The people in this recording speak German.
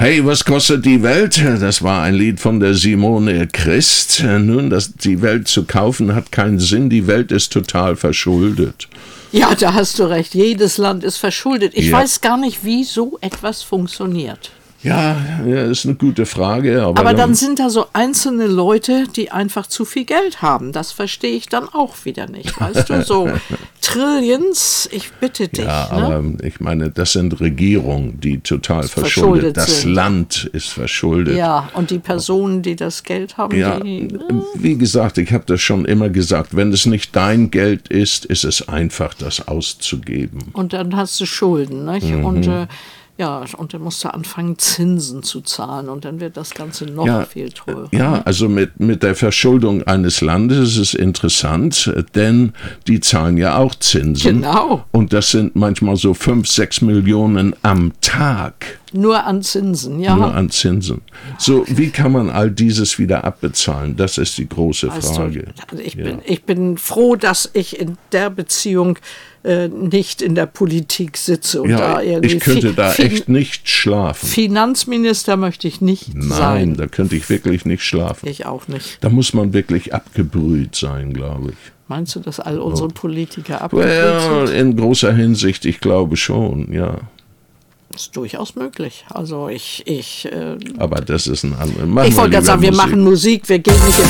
Hey, was kostet die Welt? Das war ein Lied von der Simone Christ. Nun, die Welt zu kaufen hat keinen Sinn. Die Welt ist total verschuldet. Ja, da hast du recht. Jedes Land ist verschuldet. Ich weiß gar nicht, wie so etwas funktioniert. Ja, ist eine gute Frage. Aber dann sind da so einzelne Leute, die einfach zu viel Geld haben. Das verstehe ich dann auch wieder nicht. Weißt du, so Trillions, ich bitte dich. Ja, aber ich meine, das sind Regierungen, die total verschuldet sind. Das Land ist verschuldet. Ja, und die Personen, die das Geld haben, wie gesagt, ich habe das schon immer gesagt, wenn es nicht dein Geld ist, ist es einfach, das auszugeben. Und dann hast du Schulden, nicht? Und und dann musst du anfangen, Zinsen zu zahlen und dann wird das Ganze noch viel teurer. Ja, also mit der Verschuldung eines Landes ist es interessant, denn die zahlen ja auch Zinsen. Genau. Und das sind manchmal so 5-6 Millionen am Tag. Nur an Zinsen, ja. Nur an Zinsen. So, wie kann man all dieses wieder abbezahlen? Das ist die große Frage. Ich bin froh, dass ich in der Beziehung nicht in der Politik sitze. Und da irgendwie ich könnte da echt nicht schlafen. Finanzminister möchte ich nicht sein. Nein, da könnte ich wirklich nicht schlafen. Ich auch nicht. Da muss man wirklich abgebrüht sein, glaube ich. Meinst du, dass all unsere Politiker abgebrüht sind? In großer Hinsicht, ich glaube schon, ja. Das ist durchaus möglich. Also aber das ist ein anderes. Ich wollte gerade sagen, wir machen Musik, wir gehen nicht im